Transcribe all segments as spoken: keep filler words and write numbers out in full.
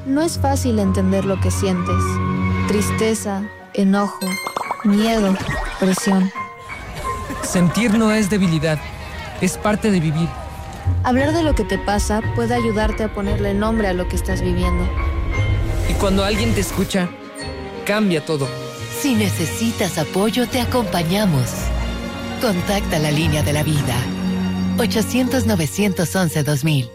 no es fácil entender lo que sientes. Tristeza, enojo, miedo, presión. Sentir no es debilidad, es parte de vivir. Hablar de lo que te pasa puede ayudarte a ponerle nombre a lo que estás viviendo. Y cuando alguien te escucha, cambia todo. Si necesitas apoyo, te acompañamos. Contacta la línea de la vida. ochocientos, novecientos once, dos mil.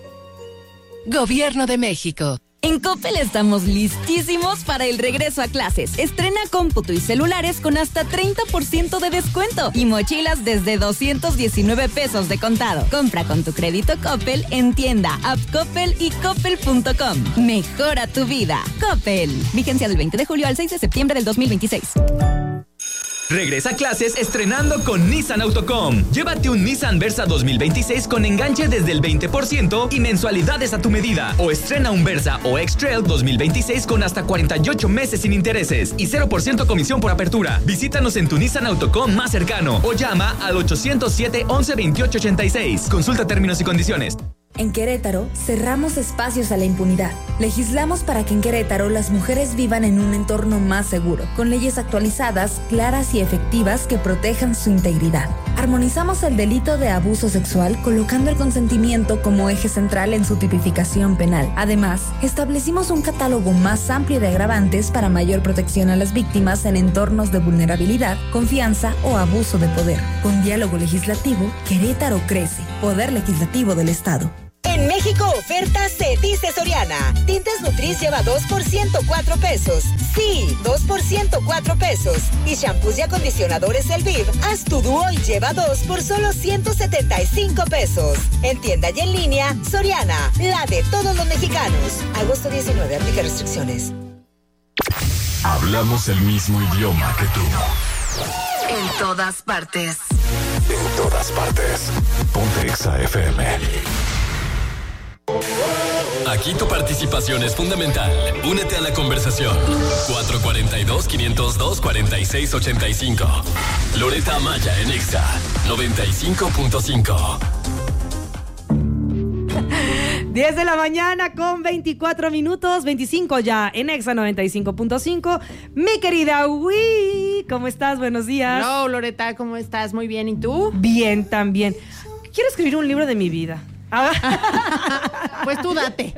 Gobierno de México. En Coppel estamos listísimos para el regreso a clases. Estrena cómputo y celulares con hasta treinta por ciento de descuento y mochilas desde doscientos diecinueve pesos de contado. Compra con tu crédito Coppel en tienda, app Coppel y coppel punto com. Mejora tu vida. Coppel. Vigencia del veinte de julio al seis de septiembre del dos mil veintiséis. Regresa a clases estrenando con Nissan Autocom. Llévate un Nissan Versa dos mil veintiséis con enganche desde el veinte por ciento y mensualidades a tu medida. O estrena un Versa o X-Trail dos mil veintiséis con hasta cuarenta y ocho meses sin intereses y cero por ciento comisión por apertura. Visítanos en tu Nissan Autocom más cercano o llama al ochocientos siete, once, veintiocho, ochenta y seis. Consulta términos y condiciones. En Querétaro, cerramos espacios a la impunidad. Legislamos para que en Querétaro las mujeres vivan en un entorno más seguro, con leyes actualizadas, claras y efectivas que protejan su integridad. Armonizamos el delito de abuso sexual colocando el consentimiento como eje central en su tipificación penal. Además, establecimos un catálogo más amplio de agravantes para mayor protección a las víctimas en entornos de vulnerabilidad, confianza o abuso de poder. Con diálogo legislativo, Querétaro crece. Poder Legislativo del Estado. En México oferta se dice Soriana. Tintes Nutris lleva dos por ciento cuatro pesos. Sí, dos por ciento cuatro pesos. Y shampoos y acondicionadores El Viv, haz tu dúo y lleva dos por solo ciento setenta y cinco pesos. En tienda y en línea, Soriana, la de todos los mexicanos. Agosto diecinueve, aplica restricciones. Hablamos el mismo idioma que tú. En todas partes. En todas partes. Ponte Exa F M. Aquí tu participación es fundamental. Únete a la conversación. cuatro cuatro dos, cinco cero dos, cuatro seis ocho cinco. Loreta Amaya en Exa noventa y cinco punto cinco. diez de la mañana con veinticuatro minutos, veinticinco ya en Exa noventa y cinco punto cinco. Mi querida Wii, ¿cómo estás? Buenos días. Hello, Loreta, ¿cómo estás? Muy bien, ¿y tú? Bien, también. Quiero escribir un libro de mi vida. Pues tú date.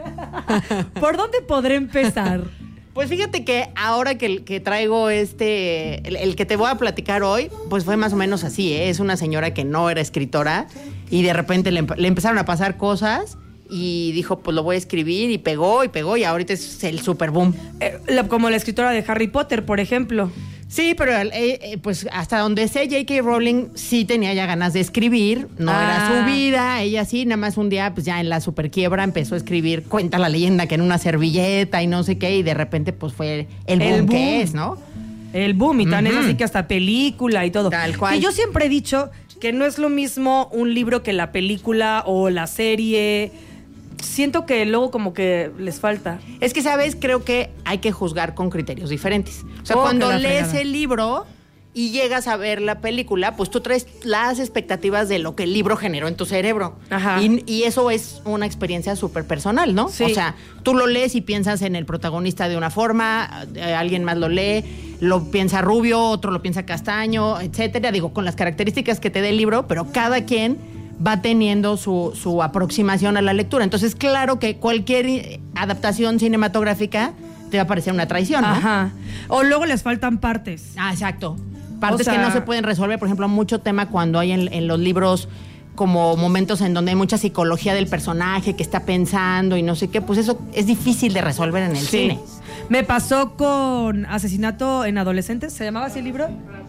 ¿Por dónde podré empezar? Pues fíjate que ahora que, que traigo este, el, el que te voy a platicar hoy, pues fue más o menos así, ¿eh? Es una señora que no era escritora y de repente le, le empezaron a pasar cosas y dijo, pues lo voy a escribir y pegó y pegó y ahorita es el super boom. Eh, la, como la escritora de Harry Potter, por ejemplo. Sí, pero eh, eh, pues hasta donde sé, J K. Rowling sí tenía ya ganas de escribir, no ah. era su vida, ella sí, nada más un día, pues ya en la super quiebra empezó a escribir, cuenta la leyenda que en una servilleta y no sé qué, y de repente pues fue el boom, el boom. que es, ¿no? El boom, y tan uh-huh. es así que hasta película y todo. Tal cual. Que yo siempre he dicho que no es lo mismo un libro que la película o la serie. Siento que luego como que les falta. Es que, ¿sabes? Creo que hay que juzgar con criterios diferentes. O sea, oh, cuando lees el libro y llegas a ver la película, pues tú traes las expectativas de lo que el libro generó en tu cerebro. Ajá. Y, y eso es una experiencia súper personal, ¿no? Sí. O sea, tú lo lees y piensas en el protagonista de una forma, eh, alguien más lo lee, lo piensa rubio, otro lo piensa castaño, etcétera. Digo, con las características que te dé el libro, pero cada quien va teniendo su, su aproximación a la lectura. Entonces, claro que cualquier adaptación cinematográfica te va a parecer una traición, ¿no? Ajá. O luego les faltan partes. Ah, exacto. Partes o sea, que no se pueden resolver. Por ejemplo, mucho tema cuando hay en, en los libros como momentos en donde hay mucha psicología del personaje que está pensando y no sé qué, pues eso es difícil de resolver en el sí. cine. Me pasó con Asesinato en Adolescentes. ¿Se llamaba así el libro?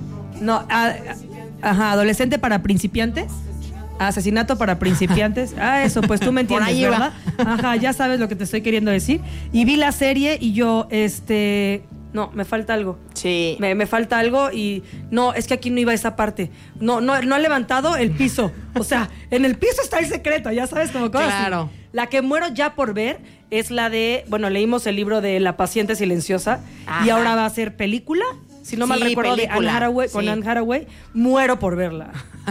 No, a, a, ajá, Adolescente para Principiantes. Asesinato para Principiantes. Ah, eso, pues tú me entiendes, Por ahí ¿verdad? Va. Ajá, ya sabes lo que te estoy queriendo decir. Y vi la serie y yo, este... No, me falta algo. Sí. Me, me falta algo y... No, es que aquí no iba esa parte. No, no, no ha levantado el piso. O sea, en el piso está el secreto, ya sabes, como cosas Claro. así. La que muero ya por ver es la de... Bueno, leímos el libro de La Paciente Silenciosa. Ajá. Y ahora va a ser película, si no mal Sí, recuerdo, película, de Anne Hathaway, con sí. Anne Hathaway. Muero por verla.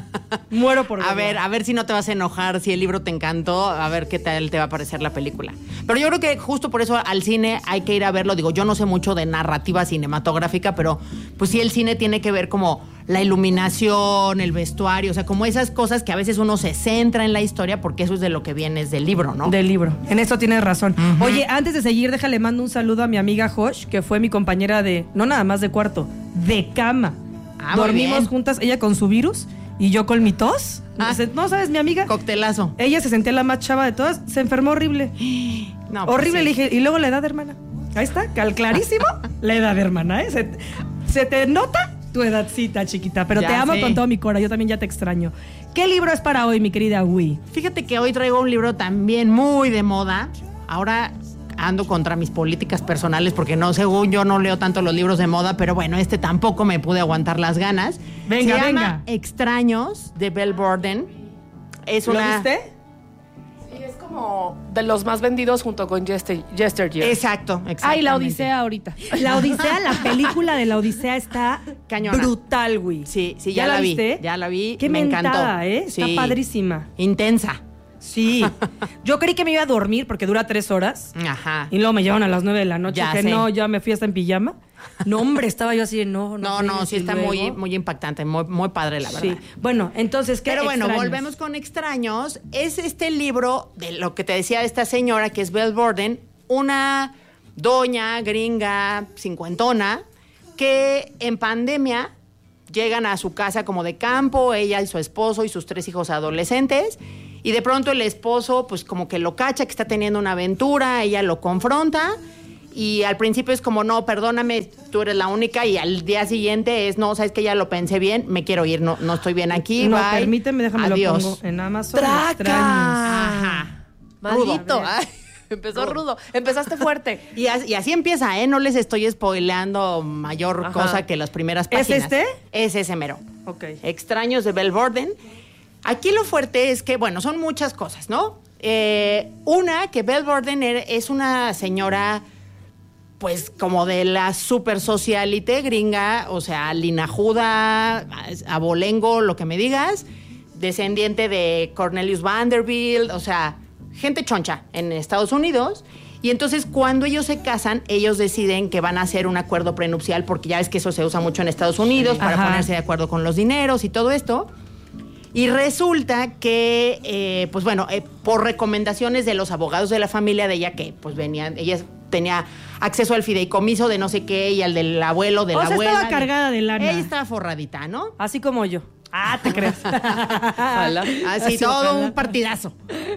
Muero por verla. A ver, a ver si no te vas a enojar, si el libro te encantó, a ver qué tal te va a parecer la película. Pero yo creo que justo por eso al cine hay que ir a verlo. Digo, yo no sé mucho de narrativa cinematográfica, pero pues sí el cine tiene que ver como la iluminación, el vestuario, o sea, como esas cosas que a veces uno se centra en la historia porque eso es de lo que viene es del libro, ¿no? Del libro. En eso tienes razón. Ujú. Oye, antes de seguir, déjale mando un saludo a mi amiga Josh, que fue mi compañera de, no nada más de cuarto, de cama. Ah, muy Dormimos bien. juntas, ella con su virus y yo con mi tos. Ah. Entonces, no, ¿sabes? Mi amiga. Coctelazo. Ella se sentía la más chava de todas, se enfermó horrible. No, pues horrible, sí. le dije, y luego la edad, hermana. Ahí está, cal clarísimo, la edad, hermana, ¿eh? Se, se te nota tu edadcita, chiquita, pero Ya te amo sé. con todo mi cora, yo también ya te extraño. ¿Qué libro es para hoy, mi querida Wii? Fíjate que hoy traigo un libro también muy de moda. Ahora ando contra mis políticas personales porque no, según yo no leo tanto los libros de moda, pero bueno, este tampoco me pude aguantar las ganas. Venga, Se venga. llama Extraños, de Belle Borden. Es ¿Lo una... viste? Sí, es como de los más vendidos junto con Yester, Yesteryear. Exacto, exacto. Ay, la Odisea ahorita. La Odisea, la película de la Odisea está Cañona. brutal, güey. Sí, sí, ya, ¿Ya la la vi. viste? Ya la vi. Qué me mentada, encantó. ¿eh? Está Sí. padrísima. Intensa. Sí. Yo creí que me iba a dormir porque dura tres horas. Ajá. Y luego me llevan a las nueve de la noche. Ya que sé. no, ya me fui hasta en pijama. No, hombre, estaba yo así de no, No, sé, no, sí y está luego- muy, muy impactante, muy, muy padre, la verdad. Sí. Bueno, entonces, ¿qué Pero bueno, extraños? volvemos con Extraños. Es este libro de lo que te decía esta señora, que es Belle Borden, una doña gringa cincuentona que en pandemia llegan a su casa como de campo, ella y su esposo y sus tres hijos adolescentes, y de pronto el esposo pues como que lo cacha, que está teniendo una aventura, ella lo confronta, y al principio es como, no, perdóname, tú eres la única, y al día siguiente es, no, sabes que ya lo pensé bien, me quiero ir, no, no estoy bien aquí, No, bye. permíteme, déjame Adiós. lo pongo en Amazon. ¡Traca! Extraños. Ajá. Maldito. Rudo. Ay, empezó rudo. Empezaste fuerte. Y así, y así empieza, ¿eh? No les estoy spoileando mayor Ajá. cosa que las primeras ¿Es páginas. este? Es ese mero. Ok. Extraños de Belle Borden. Aquí lo fuerte es que, bueno, son muchas cosas, ¿no? Eh, una, que Belle Borden er- es una señora, pues, como de la super socialite gringa, o sea, linajuda, abolengo, lo que me digas, descendiente de Cornelius Vanderbilt, o sea, gente choncha en Estados Unidos. Y entonces cuando ellos se casan, ellos deciden que van a hacer un acuerdo prenupcial, porque ya ves que eso se usa mucho en Estados Unidos para Ajá. ponerse de acuerdo con los dineros y todo esto. Y resulta que, eh, pues bueno, eh, por recomendaciones de los abogados de la familia de ella, que pues venían, ella tenía acceso al fideicomiso de no sé qué y al del abuelo, de O la sea, abuela. estaba cargada de lana. Ella estaba forradita, ¿no? Así como yo. Ah, te crees. Ojalá. Así, todo ojalá. un partidazo.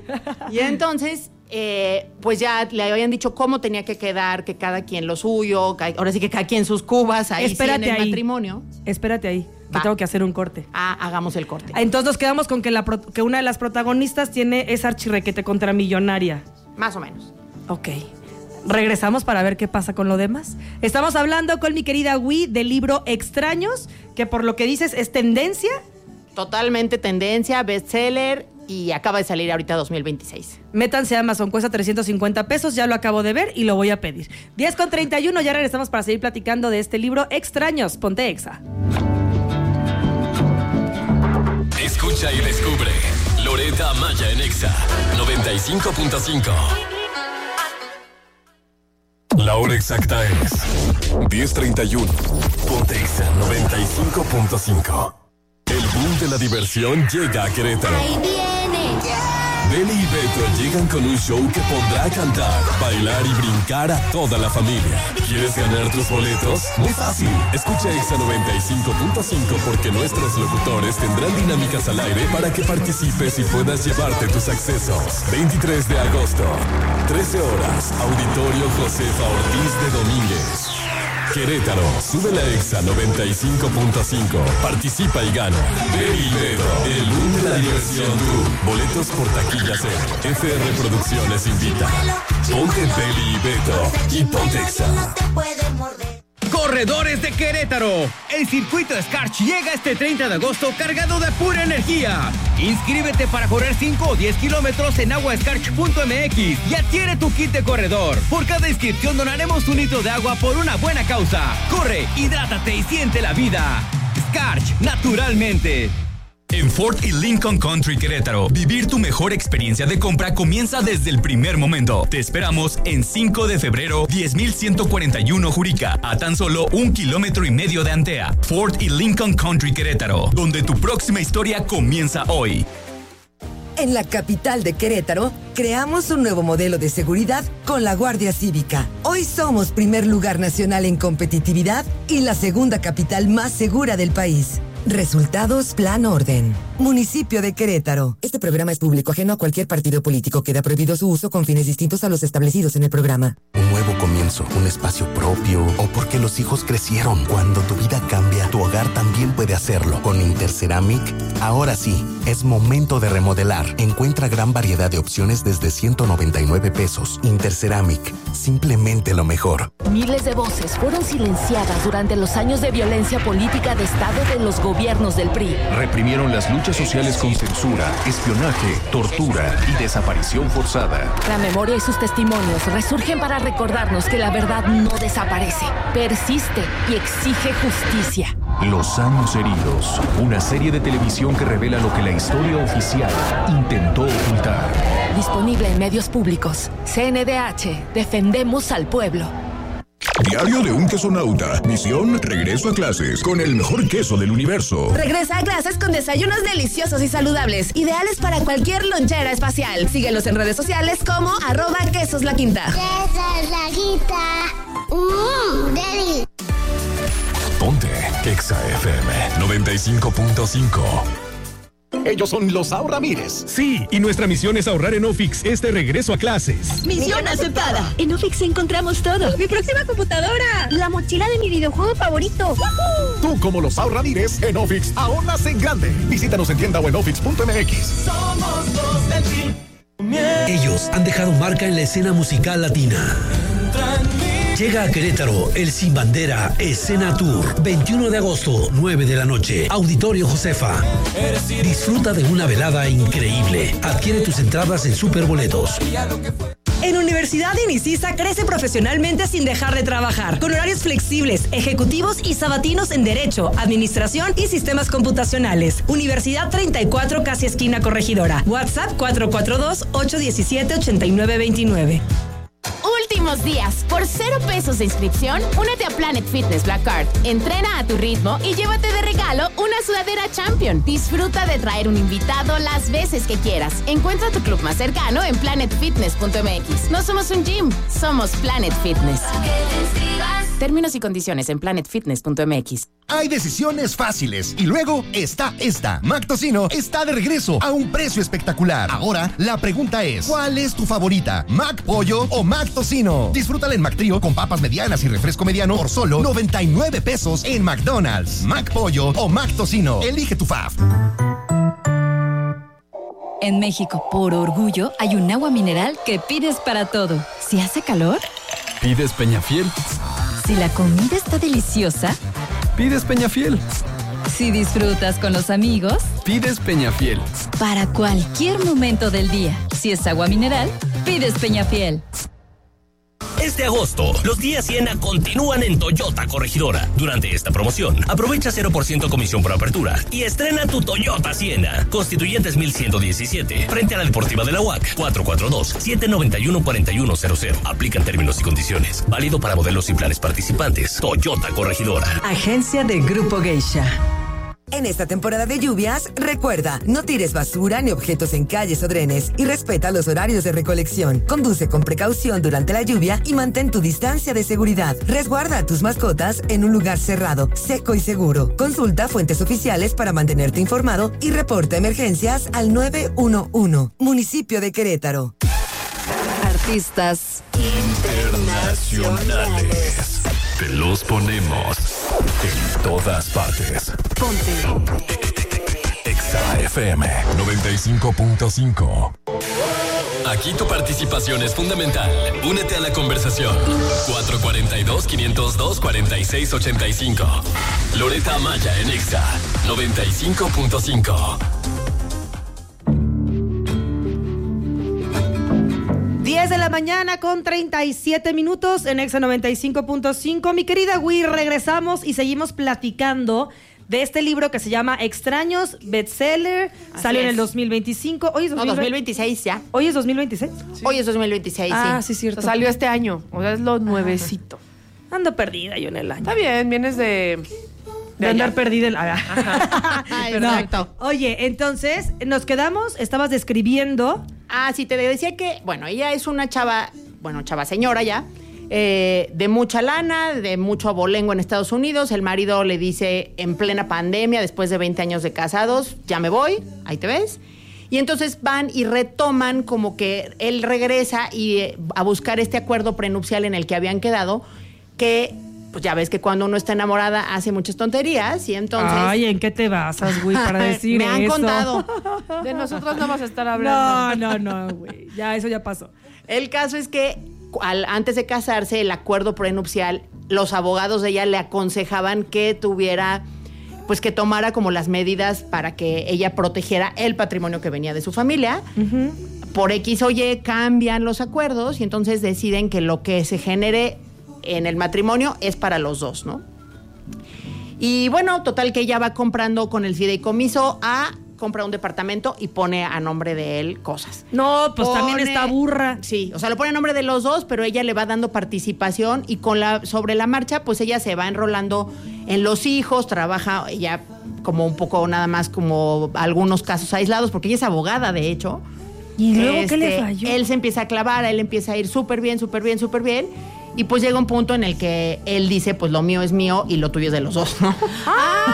Y entonces, eh, pues ya le habían dicho cómo tenía que quedar, que cada quien lo suyo, ca- ahora sí que cada quien sus cubas, ahí sí Espérate en el ahí. matrimonio. Espérate ahí, que Va. tengo que hacer un corte. Ah, hagamos el corte. Entonces nos quedamos con que, la pro- que una de las protagonistas tiene esa archirrequete contramillonaria. Más o menos. Ok. Regresamos para ver qué pasa con lo demás. Estamos hablando con mi querida Wii del libro Extraños, que por lo que dices es tendencia. Totalmente tendencia, bestseller y acaba de salir ahorita dos mil veintiséis. Métanse a Amazon, cuesta trescientos cincuenta pesos, ya lo acabo de ver y lo voy a pedir. diez con treinta y uno, ya regresamos para seguir platicando de este libro Extraños. Ponte Exa. Escucha y descubre Loreta Maya en Exa noventa y cinco punto cinco. La hora exacta es diez treinta y uno. Ponte Exa noventa y cinco punto cinco. El boom de la diversión llega a Querétaro. Ahí viene. Beli y Beto llegan con un show que pondrá a cantar, bailar y brincar a toda la familia. ¿Quieres ganar tus boletos? Muy fácil. Escucha Exa noventa y cinco punto cinco porque nuestros locutores tendrán dinámicas al aire para que participes y puedas llevarte tus accesos. veintitrés de agosto, trece horas, Auditorio Josefa Ortiz de Domínguez. Querétaro, sube la Exa noventa y cinco punto cinco. Participa y gana. Beli y Beto, el boom de la diversión tú. Boletos por taquilla cero. F R Producciones invita. Ponte Beli y Beto y ponte Exa. Corredores de Querétaro. El circuito Scarch llega este treinta de agosto cargado de pura energía. Inscríbete para correr cinco o diez kilómetros en agua scarch punto m x y adquiere tu kit de corredor. Por cada inscripción donaremos un litro de agua por una buena causa. Corre, hidrátate y siente la vida. Scarch, naturalmente. En Ford y Lincoln Country Querétaro, vivir tu mejor experiencia de compra comienza desde el primer momento. Te esperamos en cinco de febrero, diez mil ciento cuarenta y uno Jurica, a tan solo un kilómetro y medio de Antea. Ford y Lincoln Country Querétaro, donde tu próxima historia comienza hoy. En la capital de Querétaro, creamos un nuevo modelo de seguridad con la Guardia Cívica. Hoy somos primer lugar nacional en competitividad y la segunda capital más segura del país. Resultados Plan Orden. Municipio de Querétaro. Este programa es público, ajeno a cualquier partido político. Queda prohibido su uso con fines distintos a los establecidos en el programa. Un nuevo comienzo, un espacio propio, o porque los hijos crecieron. Cuando tu vida cambia, tu hogar también puede hacerlo. Con Interceramic, ahora sí, es momento de remodelar. Encuentra gran variedad de opciones desde ciento noventa y nueve pesos. Interceramic, simplemente lo mejor. Miles de voces fueron silenciadas durante los años de violencia política de Estado de los gobiernos del P R I. Reprimieron las luchas sociales con censura, espionaje, tortura y desaparición forzada. La memoria y sus testimonios resurgen para recordarnos que la verdad no desaparece, persiste y exige justicia. Los años heridos, una serie de televisión que revela lo que la historia oficial intentó ocultar. Disponible en medios públicos. C N D H, defendemos al pueblo. Diario de un quesonauta. Misión, regreso a clases con el mejor queso del universo. Regresa a clases con desayunos deliciosos y saludables, ideales para cualquier lonchera espacial. Síguelos en redes sociales como arroba quesos la quinta. Quesos la quinta. Mmm, deli. Ponte Exa F M noventa y cinco punto cinco. Ellos son los Ahorramires. Sí, y nuestra misión es ahorrar en Ofix este regreso a clases. Misión aceptada. En Ofix encontramos todo. Mi próxima computadora. La mochila de mi videojuego favorito. ¡Woohoo! Tú, como los Ahorramires, en Ofix ahorras en grande. Visítanos en tienda o en ofix punto m x. Somos los del team. Ellos han dejado marca en la escena musical latina. Llega a Querétaro el Sin Bandera Escena Tour, veintiuno de agosto, nueve de la noche, Auditorio Josefa. Disfruta de una velada increíble. Adquiere tus entradas en Superboletos. En Universidad Inicisa crece profesionalmente sin dejar de trabajar, con horarios flexibles, ejecutivos y sabatinos en Derecho, Administración y Sistemas Computacionales. Universidad treinta y cuatro, casi esquina Corregidora. WhatsApp cuatro cuatro dos, ocho uno siete, ocho nueve dos nueve. Últimos días. Por cero pesos de inscripción, únete a Planet Fitness Black Card. Entrena a tu ritmo y llévate de regalo una sudadera Champion. Disfruta de traer un invitado las veces que quieras. Encuentra tu club más cercano en planet fitness punto m x. No somos un gym, somos Planet Fitness. Términos y condiciones en planet fitness punto m x. Hay decisiones fáciles y luego está esta. Mac Tocino está de regreso a un precio espectacular. Ahora, la pregunta es, ¿cuál es tu favorita? ¿Mac Pollo o Mac Tocino? Disfrútala en Mac Trío con papas medianas y refresco mediano por solo noventa y nueve pesos en McDonald's. Mac Pollo o Mac Tocino. Elige tu fave. En México, por orgullo, hay un agua mineral que pides para todo. Si hace calor, pides Peñafiel. Si la comida está deliciosa, pides Peñafiel. Si disfrutas con los amigos, pides Peñafiel. Para cualquier momento del día, si es agua mineral, pides Peñafiel. Este agosto, los días Siena continúan en Toyota Corregidora. Durante esta promoción, aprovecha cero por ciento comisión por apertura y estrena tu Toyota Siena. Constituyentes mil ciento diecisiete, frente a la Deportiva de la U A C, cuatro cuatro dos, siete nueve uno, cuatro uno cero cero. Aplican términos y condiciones. Válido para modelos y planes participantes. Toyota Corregidora. Agencia de Grupo Geisha. En esta temporada de lluvias, recuerda, no tires basura ni objetos en calles o drenes y respeta los horarios de recolección. Conduce con precaución durante la lluvia y mantén tu distancia de seguridad. Resguarda a tus mascotas en un lugar cerrado, seco y seguro. Consulta fuentes oficiales para mantenerte informado y reporta emergencias al nueve uno uno. Municipio de Querétaro. Artistas internacionales. Te los ponemos en todas partes. Ponte Exa F M noventa y cinco punto cinco. Aquí tu participación es fundamental. Únete a la conversación. cuatro cuatro dos, cinco cero dos, cuatro seis ocho cinco. Loreta Amaya en Exa noventa y cinco punto cinco. diez de la mañana con treinta y siete minutos en Exa noventa y cinco punto cinco. Mi querida Wii, regresamos y seguimos platicando de este libro que se llama Extraños, bestseller. Así Salió es. en el dos mil veinticinco. Hoy es No, dos mil veintiséis ya. ¿Hoy es dos mil veintiséis? Sí. Hoy es dos mil veintiséis, ah, sí. sí, cierto. O sea, salió este año. O sea, es lo nuevecito. Ando perdida yo en el año. Está bien, vienes de... De, de andar perdida en la... Ay, no. perfecto. Oye, entonces, nos quedamos, estabas describiendo... Ah, sí, te decía que, bueno, ella es una chava, bueno, chava señora ya, eh, de mucha lana, de mucho abolengo en Estados Unidos. El marido le dice en plena pandemia, después de veinte años de casados, ya me voy, ahí te ves. Y entonces van y retoman como que él regresa y eh, a buscar este acuerdo prenupcial en el que habían quedado, que... Pues ya ves que cuando uno está enamorada hace muchas tonterías y entonces... Ay, ¿en qué te basas, güey, para decir Me han eso? contado. De nosotros no vas a estar hablando. No, no, no, güey. Ya, eso ya pasó. El caso es que al, antes de casarse, el acuerdo prenupcial, los abogados de ella le aconsejaban que tuviera... pues que tomara como las medidas para que ella protegiera el patrimonio que venía de su familia. Uh-huh. Por X o Y cambian los acuerdos y entonces deciden que lo que se genere en el matrimonio es para los dos, ¿no? Y bueno, total que ella va comprando con el fideicomiso a compra un departamento y pone a nombre de él cosas. No, pues Pone- también está burra. Sí, o sea, lo pone a nombre de los dos, pero ella le va dando participación y con la sobre la marcha, pues ella se va enrolando en los hijos, trabaja ella como un poco nada más como algunos casos aislados, porque ella es abogada, de hecho. ¿Y luego qué le falló? Él se empieza a clavar, él empieza a ir súper bien, súper bien, súper bien. Y pues llega un punto en el que él dice, pues lo mío es mío y lo tuyo es de los dos, ¿no? ¡Ah,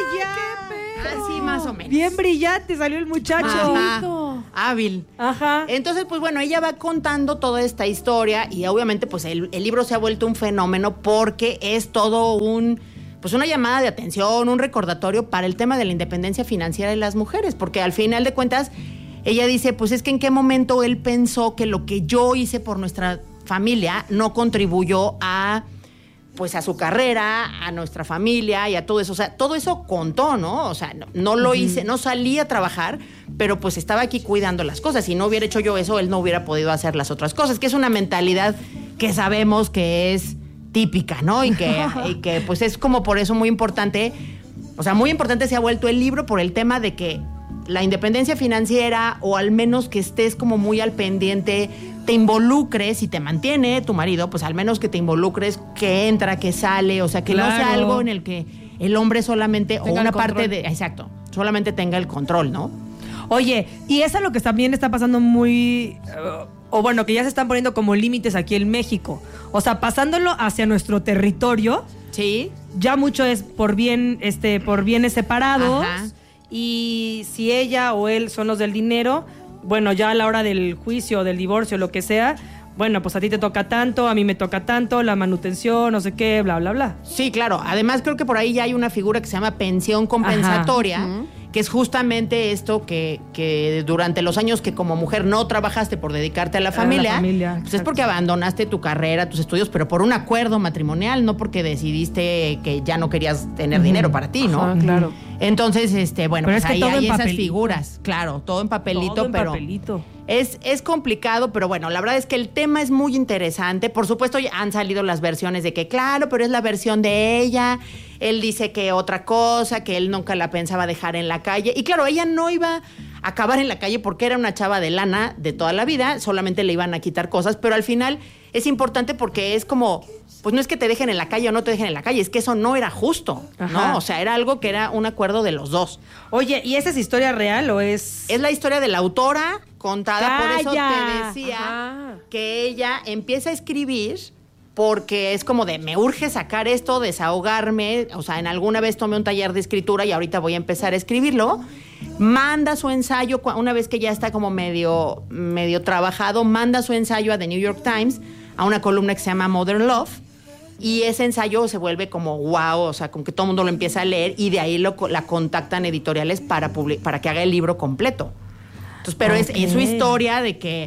ya! Así más o menos. Bien brillante salió el muchacho. Ajá. Hábil. Ajá. Entonces, pues bueno, ella va contando toda esta historia y obviamente pues el, el libro se ha vuelto un fenómeno porque es todo un... pues una llamada de atención, un recordatorio para el tema de la independencia financiera de las mujeres, porque al final de cuentas ella dice, pues es que en qué momento él pensó que lo que yo hice por nuestra familia no contribuyó a pues a su carrera, a nuestra familia y a todo eso. O sea, todo eso contó, ¿no? O sea, no, no lo uh-huh. hice, no salí a trabajar, pero pues estaba aquí cuidando las cosas. Si no hubiera hecho yo eso, él no hubiera podido hacer las otras cosas, que es una mentalidad que sabemos que es típica, ¿no? Y que, y que pues es como por eso muy importante, o sea, muy importante se ha vuelto el libro por el tema de que la independencia financiera, o al menos que estés como muy al pendiente, te involucres y te mantiene tu marido, pues al menos que te involucres, que entra, que sale, o sea, que Claro. no sea algo en el que el hombre solamente, Tenga o una el parte control. de, exacto, solamente tenga el control, ¿no? Oye, y eso es lo que también está pasando muy... Uh, o bueno, que ya se están poniendo como límites aquí en México. O sea, pasándolo hacia nuestro territorio. Sí. Ya mucho es por bien, este, por bienes separados. Ajá. Y si ella o él son los del dinero, bueno, ya a la hora del juicio, del divorcio, lo que sea, bueno, pues a ti te toca tanto, a mí me toca tanto, la manutención, no sé qué, bla, bla, bla. Sí, claro. Además, creo que por ahí ya hay una figura que se llama pensión compensatoria, Ajá. Uh-huh. que es justamente esto que, que durante los años que como mujer no trabajaste por dedicarte a la A la familia, familia, pues es exacto. porque abandonaste tu carrera, tus estudios, pero por un acuerdo matrimonial, no porque decidiste que ya no querías tener Ujú. dinero para ti, ¿no? Ajá, claro. Entonces, este, bueno, Pero pues es que ahí todo hay en esas papelito. figuras. Claro, todo en papelito, Todo en pero... papelito. Es, es complicado, pero bueno, la verdad es que el tema es muy interesante. Por supuesto, ya han salido las versiones de que, claro, pero es la versión de ella. Él dice que otra cosa, que él nunca la pensaba dejar en la calle. Y claro, ella no iba a acabar en la calle porque era una chava de lana de toda la vida. Solamente le iban a quitar cosas, pero al final es importante porque es como... pues no es que te dejen en la calle o no te dejen en la calle, es que eso no era justo, Ajá. ¿no? O sea, era algo que era un acuerdo de los dos. Oye, ¿y esa es historia real o es...? Es la historia de la autora contada, por eso ¡Calla! te decía que ella empieza a escribir porque es como de, me urge sacar esto, desahogarme, o sea, en alguna vez tomé un taller de escritura y ahorita voy a empezar a escribirlo. Manda su ensayo, cua- una vez que ya está como medio, medio trabajado, manda su ensayo a The New York Times, a una columna que se llama Modern Love, y ese ensayo se vuelve como wow, o sea, con que todo el mundo lo empieza a leer y de ahí lo, co- la contactan editoriales para, publi- para que haga el libro completo. Entonces, pero es, Ok. es su historia de que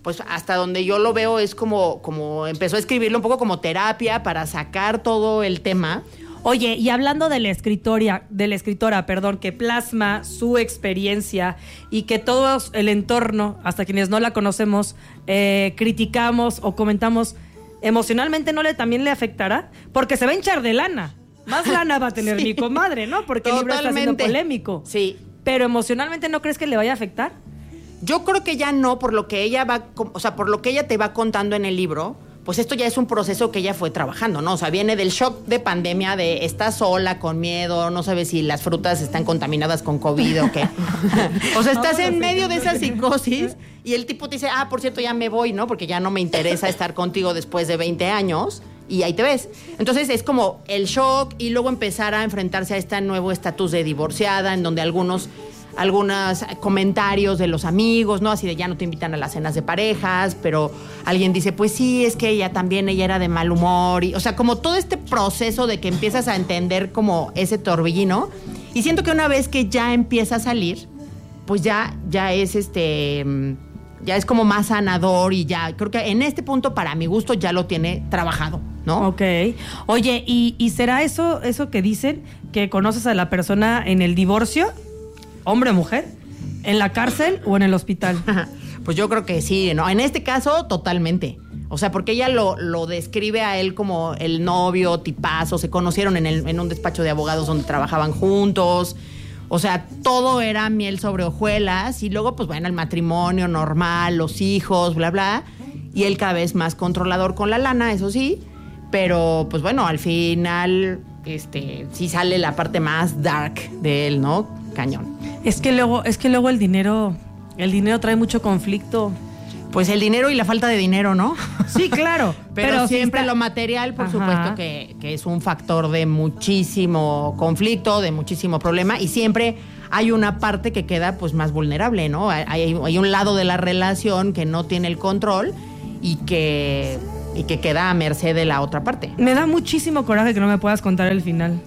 pues hasta donde yo lo veo es como, como empezó a escribirlo un poco como terapia para sacar todo el tema. Oye, y hablando de la escritora, de la escritora, perdón, que plasma su experiencia y que todo el entorno, hasta quienes no la conocemos, eh, criticamos o comentamos, emocionalmente no le también le afectará, porque se va a hinchar de lana. Más lana va a tener sí. mi comadre, ¿no? Porque Totalmente. el libro está siendo polémico. Sí. Pero emocionalmente, ¿no crees que le vaya a afectar? Yo creo que ya no, por lo que ella va, o sea, por lo que ella te va contando en el libro. Pues esto ya es un proceso que ella fue trabajando, ¿no? O sea, viene del shock de pandemia, de estás sola, con miedo, no sabes si las frutas están contaminadas con COVID o qué. O sea, estás en medio de esa psicosis y el tipo te dice, ah, por cierto, ya me voy, ¿no? Porque ya no me interesa estar contigo después de veinte años y ahí te ves. Entonces es como el shock y luego empezar a enfrentarse a este nuevo estatus de divorciada, en donde algunos... algunos comentarios de los amigos, ¿no? Así de ya no te invitan a las cenas de parejas, pero alguien dice, pues sí, es que ella también, ella era de mal humor. Y, o sea, como todo este proceso de que empiezas a entender como ese torbellino. Y siento que una vez que ya empieza a salir, pues ya, ya es este... ya es como más sanador y ya, creo que en este punto, para mi gusto, ya lo tiene trabajado, ¿no? Ok. Oye, ¿y, y será eso, eso que dicen, que conoces a la persona en el divorcio? ¿Hombre o mujer? ¿En la cárcel o en el hospital? Pues yo creo que sí, ¿no? En este caso, totalmente. O sea, porque ella lo, lo describe a él como el novio, tipazo, se conocieron en, el, en un despacho de abogados donde trabajaban juntos. O sea, todo era miel sobre hojuelas y luego, pues bueno, el matrimonio normal, los hijos, bla, bla. Y él cada vez más controlador con la lana, eso sí. Pero, pues bueno, al final, este, sí sale la parte más dark de él, ¿no? Cañón. Es que luego, es que luego el dinero, el dinero trae mucho conflicto. Pues el dinero y la falta de dinero, ¿no? Sí, claro. pero, pero siempre está... lo material, por Ajá. supuesto, que, que es un factor de muchísimo conflicto, de muchísimo problema, y siempre hay una parte que queda pues más vulnerable, ¿no? Hay, hay un lado de la relación que no tiene el control y que, y que queda a merced de la otra parte. Me da muchísimo coraje que no me puedas contar el final.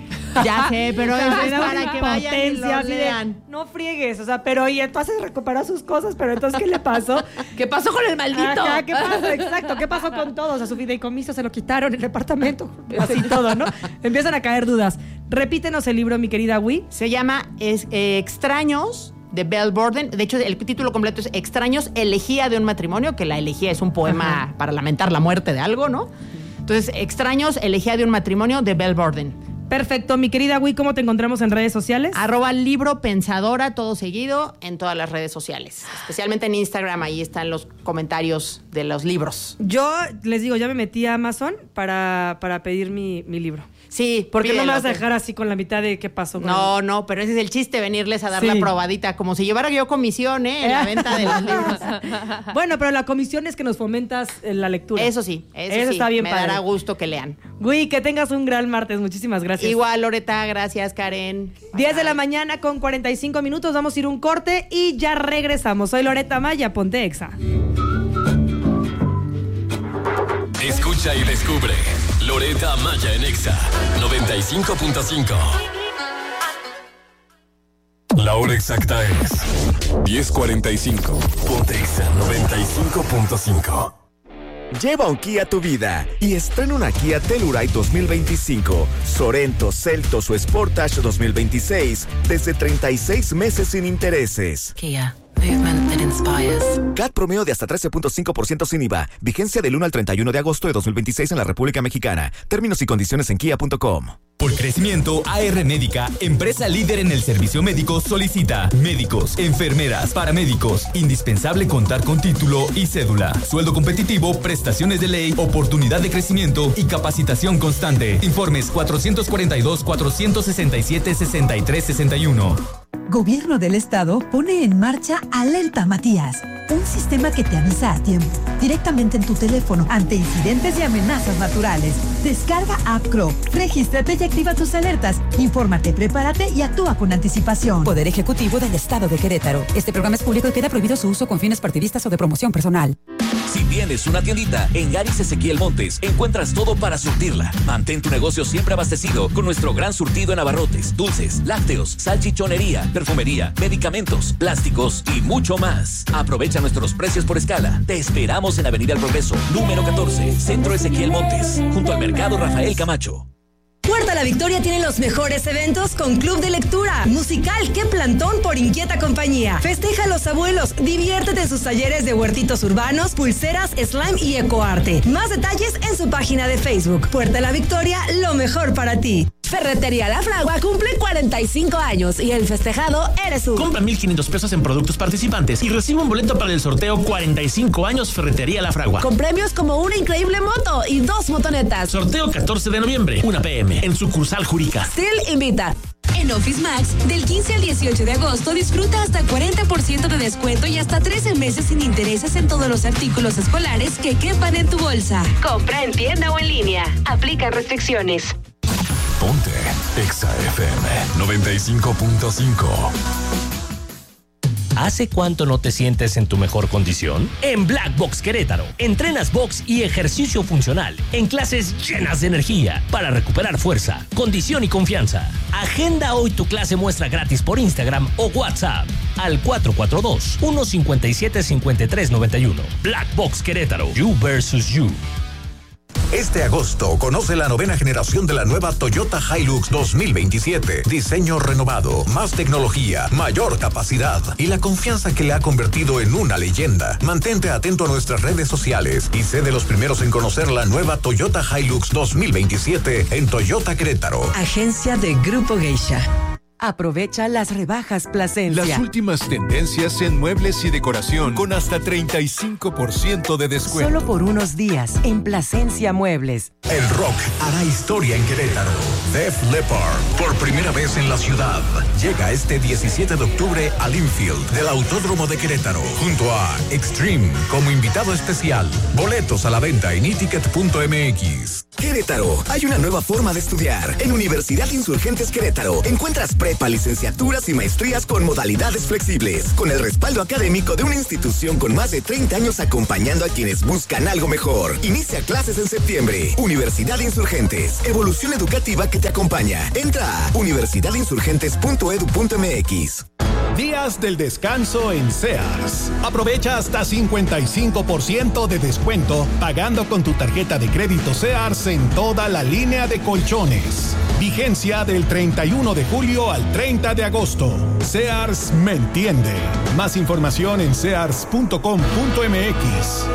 Ya sé, pero eso es para que vayan y lo lean. No friegues, o sea, pero y entonces recuperó sus cosas, pero entonces, ¿qué le pasó? ¿Qué pasó con el maldito? Ajá, ¿qué pasó? Exacto, ¿qué pasó con todos? A su fideicomiso se lo quitaron, el departamento, así todo, ¿no? Empiezan a caer dudas. Repítenos el libro, mi querida Wii. Se llama es, eh, Extraños, de Belle Borden. De hecho, el título completo es Extraños, elegía de un matrimonio, que la elegía es un poema Ajá. para lamentar la muerte de algo, ¿no? Entonces, Extraños, elegía de un matrimonio, de Belle Borden. Perfecto, mi querida Wii, ¿cómo te encontramos en redes sociales? Arroba Libro Pensadora, todo seguido, en todas las redes sociales. Especialmente en Instagram, ahí están los comentarios de los libros. Yo les digo, ya me metí a Amazon para, para pedir mi, mi libro. Sí. ¿Por qué no me vas a dejar así con la mitad de qué pasó? Con no, él? no, pero ese es el chiste, venirles a dar sí. la probadita, como si llevara yo comisión, ¿eh? En la venta de los libros. Bueno, pero la comisión es que nos fomentas la lectura. Eso sí, eso, eso sí. está bien me padre. dará gusto que lean. Güey, que tengas un gran martes, muchísimas gracias. Igual, Loreta, gracias, Karen. diez bye, de la mañana con cuarenta y cinco minutos, vamos a ir un corte y ya regresamos. Soy Loreta Maya, ponte Exa. Escucha y descubre Loreta Maya en Exa noventa y cinco punto cinco. La hora exacta es diez cuarenta y cinco. Ponte Exa noventa y cinco punto cinco. Lleva un Kia a tu vida y estrena una Kia Telluride dos mil veinticinco, Sorento, Seltos o Sportage dos mil veintiséis desde treinta y seis meses sin intereses. Kia. Movement that inspires. C A T promedio de hasta trece punto cinco por ciento sin I V A. Vigencia del uno al treinta y uno de agosto de dos mil veintiséis en la República Mexicana. Términos y condiciones en kia punto com. Por crecimiento, A R Médica, empresa líder en el servicio médico, solicita médicos, enfermeras, paramédicos. Indispensable contar con título y cédula. Sueldo competitivo, prestaciones de ley, oportunidad de crecimiento y capacitación constante. Informes cuatrocientos cuarenta y dos, cuatrocientos sesenta y siete, sesenta y tres sesenta y uno. Gobierno del Estado pone en marcha Alerta Matías, un sistema que te avisa a tiempo, directamente en tu teléfono, ante incidentes y amenazas naturales. Descarga App Crow, regístrate y activa tus alertas. Infórmate, prepárate y actúa con anticipación. Poder Ejecutivo del Estado de Querétaro. Este programa es público y queda prohibido su uso con fines partidistas o de promoción personal. Si tienes una tiendita, en Garis Ezequiel Montes encuentras todo para surtirla. Mantén tu negocio siempre abastecido con nuestro gran surtido en abarrotes, dulces, lácteos, salchichonería, perfumería, medicamentos, plásticos y mucho más. Aprovecha nuestros precios por escala. Te esperamos en Avenida El Progreso, número catorce, Centro Ezequiel Montes, junto al Mercado Rafael Camacho. Puerta La Victoria tiene los mejores eventos con club de lectura, musical, qué plantón por Inquieta Compañía. Festeja a los abuelos, diviértete en sus talleres de huertitos urbanos, pulseras, slime y ecoarte. Más detalles en su página de Facebook. Puerta La Victoria, lo mejor para ti. Ferretería La Fragua cumple cuarenta y cinco años y el festejado eres tú. Compra mil quinientos pesos en productos participantes y recibe un boleto para el sorteo cuarenta y cinco años Ferretería La Fragua. Con premios como una increíble moto y dos motonetas. Sorteo catorce de noviembre, una p m en sucursal Jurica. Steel invita. En Office Max, del quince al dieciocho de agosto, disfruta hasta cuarenta por ciento de descuento y hasta trece meses sin intereses en todos los artículos escolares que quepan en tu bolsa. Compra en tienda o en línea. Aplica restricciones. Ponte Exa F M noventa y cinco punto cinco. ¿Hace cuánto no te sientes en tu mejor condición? En Black Box Querétaro, entrenas box y ejercicio funcional en clases llenas de energía para recuperar fuerza, condición y confianza. Agenda hoy tu clase muestra gratis por Instagram o WhatsApp al cuatro cuatro dos, uno cinco siete, cinco tres nueve uno. Black Box Querétaro, you versus you. Este agosto conoce la novena generación de la nueva Toyota Hilux dos mil veintisiete. Diseño renovado, más tecnología, mayor capacidad y la confianza que le ha convertido en una leyenda. Mantente atento a nuestras redes sociales y sé de los primeros en conocer la nueva Toyota Hilux dos mil veintisiete en Toyota Querétaro. Agencia de Grupo Geisha. Aprovecha las rebajas Plasencia. Las últimas tendencias en muebles y decoración con hasta treinta y cinco por ciento de descuento. Solo por unos días en Plasencia Muebles. El rock hará historia en Querétaro. Def Leppard, por primera vez en la ciudad, llega este diecisiete de octubre al Infield del Autódromo de Querétaro, junto a Extreme como invitado especial. Boletos a la venta en iticket punto m x. Querétaro, hay una nueva forma de estudiar. En Universidad Insurgentes Querétaro encuentras prepa, licenciaturas y maestrías con modalidades flexibles, con el respaldo académico de una institución con más de treinta años acompañando a quienes buscan algo mejor. Inicia clases en septiembre. Universidad Insurgentes, evolución educativa que te acompaña. Entra a universidad insurgentes punto edu punto m x. Días del descanso en Sears. Aprovecha hasta cincuenta y cinco por ciento de descuento pagando con tu tarjeta de crédito Sears en toda la línea de colchones. Vigencia del treinta y uno de julio al treinta de agosto. Sears me entiende. Más información en sears punto com punto m x.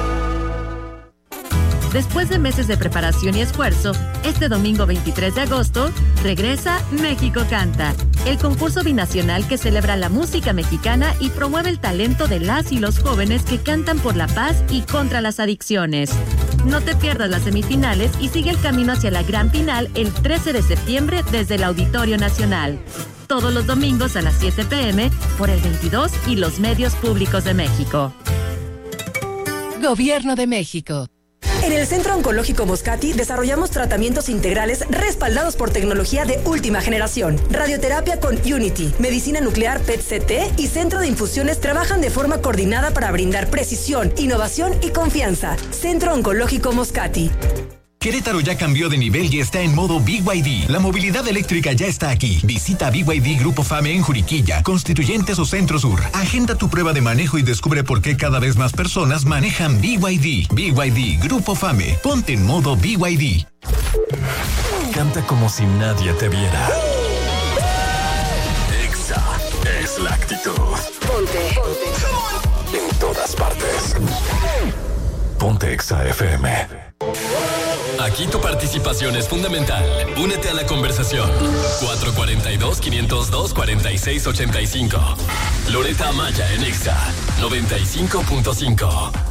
Después de meses de preparación y esfuerzo, este domingo veintitrés de agosto, regresa México Canta, el concurso binacional que celebra la música mexicana y promueve el talento de las y los jóvenes que cantan por la paz y contra las adicciones. No te pierdas las semifinales y sigue el camino hacia la gran final el trece de septiembre desde el Auditorio Nacional. Todos los domingos a las siete p m por el veintidós y los medios públicos de México. Gobierno de México. En el Centro Oncológico Moscati desarrollamos tratamientos integrales respaldados por tecnología de última generación. Radioterapia con Unity, medicina nuclear P E T C T y Centro de Infusiones trabajan de forma coordinada para brindar precisión, innovación y confianza. Centro Oncológico Moscati. Querétaro ya cambió de nivel y está en modo B Y D. La movilidad eléctrica ya está aquí. Visita B Y D Grupo Fame en Juriquilla, Constituyentes o Centro Sur. Agenda tu prueba de manejo y descubre por qué cada vez más personas manejan B Y D. B Y D Grupo Fame. Ponte en modo B Y D. Canta como si nadie te viera. Exa es la actitud. Ponte. Ponte. En todas partes. Ponte Exa F M. Aquí tu participación es fundamental. Únete a la conversación. cuatro cuatro dos, cinco cero dos, cuatro seis ocho cinco. Loreta Amaya en Exa noventa y cinco punto cinco.